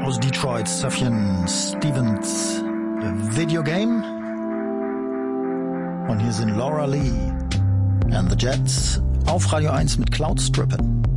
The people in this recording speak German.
Aus Detroit, Sufjan Stevens, Video Game. Und hier sind Laura Lee and the Jets auf Radio 1 mit Cloud Strippin'.